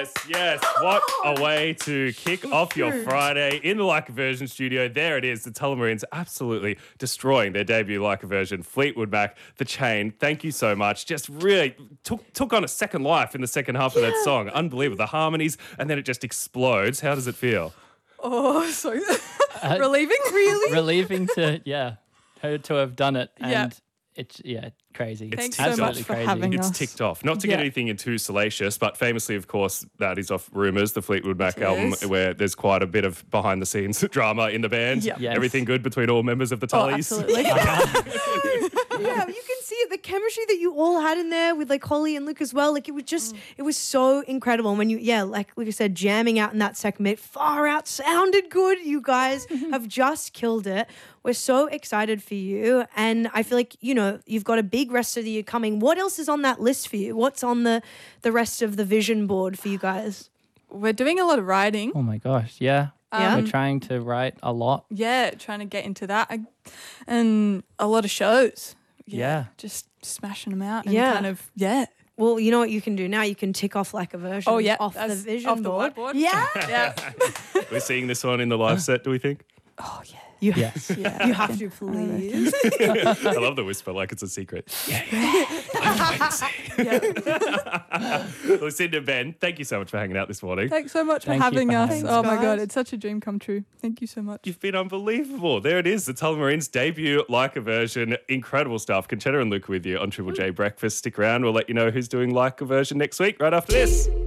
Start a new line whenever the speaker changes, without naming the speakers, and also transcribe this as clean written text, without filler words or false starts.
Yes. What a way to kick off your Friday in the Like a Version studio. There it is. The Tullamarines absolutely destroying their debut Like a Version. Fleetwood Mac, The Chain. Thank you so much. Just really took on a second life in the second half of that song. Unbelievable. The harmonies, and then it just explodes. How does it feel?
Oh, so relieving, really?
Relieving to have done it. And
Yeah.
it's crazy.
Thanks
ticked
so much
absolutely
for
crazy.
having
It's
us.
ticked off. Not to get anything in too salacious, but famously, of course, that is off Rumours, the Fleetwood Mac album,
Yes.
where there's quite a bit of behind-the-scenes drama in the band.
Yep.
Yes.
Everything good between all members of the
Oh,
Tullies?
absolutely.
Yeah, you can see it, the chemistry that you all had in there with like Holly and Luke as well. Like it was just, it was so incredible. And when you, like I said, jamming out in that second bit, far out sounded good. You guys have just killed it. We're so excited for you. And I feel like, you've got a big rest of the year coming. What else is on that list for you? What's on the rest of the vision board for you guys?
We're doing a lot of writing.
Oh my gosh, yeah.
Yeah.
We're trying to write a lot.
Yeah, trying to get into that. And a lot of shows.
Yeah.
Just smashing them out and
Yeah.
kind of,
Well, you know what you can do now? You can tick off Like a Version
Oh, yeah,
off the
that's
vision
off the
board.
whiteboard.
Yeah.
Yeah.
We're seeing this one in the live set, do we think?
Oh, yeah.
Yes.
Yeah.
You have to, please.
I love the whisper like it's a secret. Lucinda, Ben, thank you so much for hanging out this morning.
Thanks so much for
Thank you
having
for
us.
having
Oh,
us.
my God.
Guys.
It's such a dream come true. Thank you so much.
You've been unbelievable. There it is, the Tullamarines debut Like a Version. Incredible stuff. Conchetta and Luke with you on Triple J Breakfast. Stick around. We'll let you know who's doing Like a Version next week right after this.